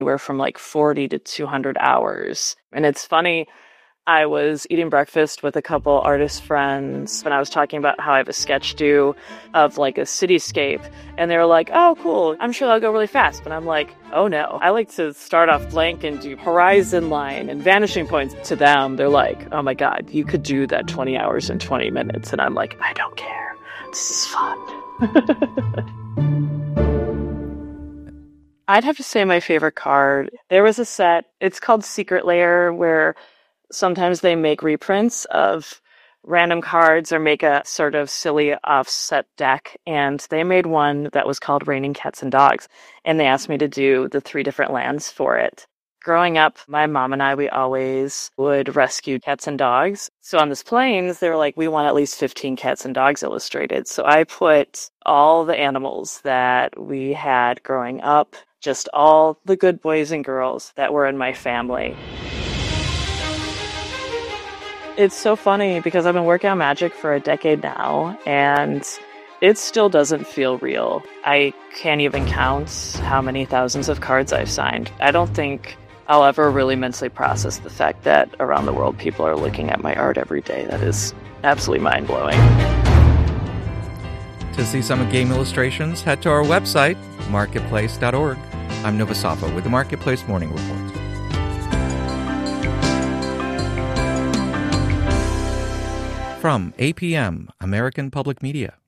anywhere from like 40 to 200 hours. And it's funny, I was eating breakfast with a couple artist friends and I was talking about how I have a sketch due of like a cityscape. And they were like, oh, cool, I'm sure that'll go really fast. But I'm like, oh no, I like to start off blank and do horizon line and vanishing points. To them, they're like, oh my God, you could do that 20 hours in 20 minutes. And I'm like, I don't care. This is fun. I'd have to say my favorite card. There was a set, it's called Secret Lair, where sometimes they make reprints of random cards or make a sort of silly offset deck. And they made one that was called Raining Cats and Dogs. And they asked me to do the 3 different lands for it. Growing up, my mom and I, we always would rescue cats and dogs. So on this planes, they were like, we want at least 15 cats and dogs illustrated. So I put all the animals that we had growing up, just all the good boys and girls that were in my family. It's so funny because I've been working on Magic for a decade now, and it still doesn't feel real. I can't even count how many thousands of cards I've signed. I don't think I'll ever really mentally process the fact that around the world people are looking at my art every day. That is absolutely mind-blowing. To see some of Game illustrations, head to our website, marketplace.org. I'm Nova Safa with the Marketplace Morning Report. From APM, American Public Media.